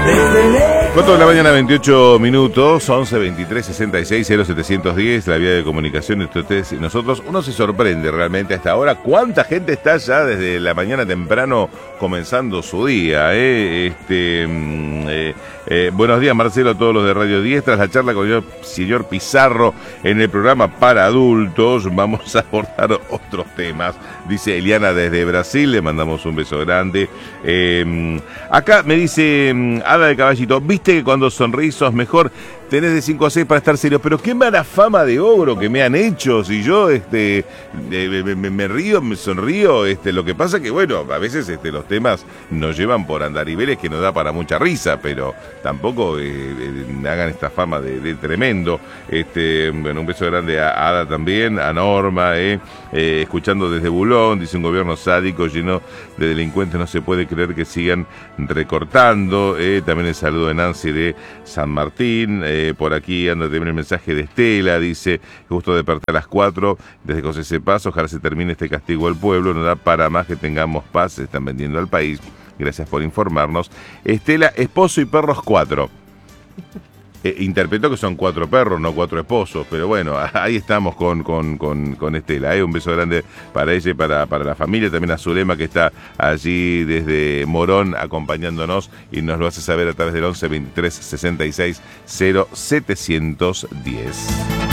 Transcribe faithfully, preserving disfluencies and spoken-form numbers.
cuatro de la mañana, veintiocho minutos, once, veintitrés, sesenta y seis, cero setecientos diez, la vía de comunicación entre ustedes y nosotros. Uno se sorprende realmente hasta ahora cuánta gente está ya desde la mañana temprano comenzando su día. ¿eh? Este, eh, eh, buenos días, Marcelo, a todos los de Radio diez. Tras la charla con el señor Pizarro en el programa para adultos, vamos a abordar otros temas. Dice Eliana desde Brasil, le mandamos un beso grande. Eh, acá me dice Ada de Caballito, viste que cuando sonreís sos mejor, tenés de cinco a seis para estar serio, pero qué mala fama de ogro que me han hecho, si yo este me, me, me río, me sonrío, este lo que pasa que bueno, a veces este los temas nos llevan por andariveles que nos da para mucha risa, pero tampoco eh, eh, hagan esta fama de, de tremendo. Este, bueno, un beso grande a Ada también, a Norma, eh, eh, escuchando desde Bulón, dice un gobierno sádico lleno de delincuentes, no se puede creer que sigan recortando. Eh, también el saludo de Nancy de San Martín. Eh, por aquí anda también el mensaje de Estela, dice, justo despertar a las cuatro, desde José C. Paz, ojalá se termine este castigo al pueblo, no da para más que tengamos paz, se están vendiendo al país, gracias por informarnos. Estela, esposo y perros cuatro. Eh, interpretó que son cuatro perros, no cuatro esposos, pero bueno, ahí estamos con, con, con, con Estela. ¿eh? Un beso grande para ella y para, para la familia, también a Zulema que está allí desde Morón acompañándonos y nos lo hace saber a través del once, veintitrés, sesenta y seis, cero setecientos diez.